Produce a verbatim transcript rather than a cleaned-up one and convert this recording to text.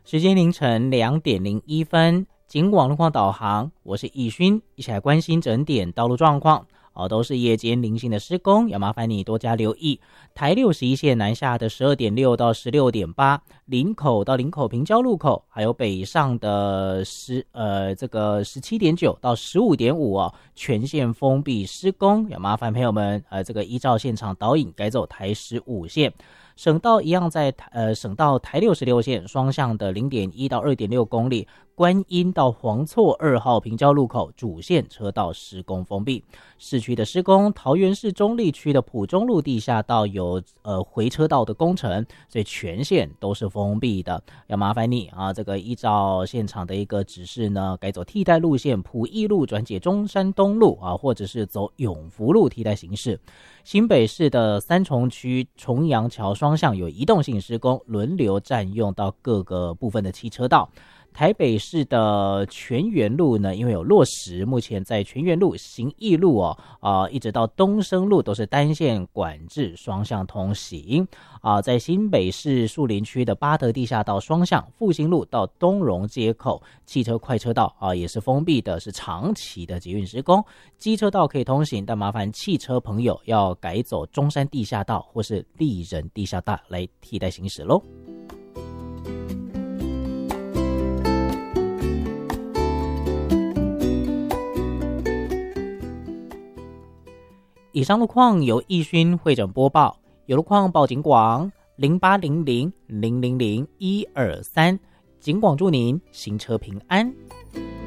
时间凌晨两点零一分，警广路况导航，我是易勋，一起来关心整点道路状况。哦，都是夜间零星的施工，要麻烦你多加留意。台六十一线南下的十二点六到十六点八，林口到林口平交路口，还有北上的十呃这个十七点九到十五点五哦，全线封闭施工，要麻烦朋友们呃这个依照现场导引改走台十五线。省道一样在呃省道台六十六线双向的零点一到二点六公里，观音到黄厝二号平交路口主线车道施工封闭。市区的施工，桃园市中坜区的埔中路地下道有呃回车道的工程，所以全线都是封闭的。要麻烦你啊，这个依照现场的一个指示呢，改走替代路线，埔义路转解中山东路啊，或者是走永福路替代行驶。新北市的三重区重阳桥双向有移动性施工，轮流占用到各个部分的汽车道。台北市的泉源路呢，因为有落石，目前在泉源路、行义路哦，啊、呃，一直到东升路都是单线管制双向通行啊、呃。在新北市树林区的八德地下道双向，复兴路到东荣街口汽车快车道啊、呃、也是封闭的，是长期的捷运施工，机车道可以通行，但麻烦汽车朋友要改走中山地下道或是立人地下道来替代行驶咯。以上路况由易勋会诊播报，有路况报警广零八零零零零零一二三，警广祝您行车平安。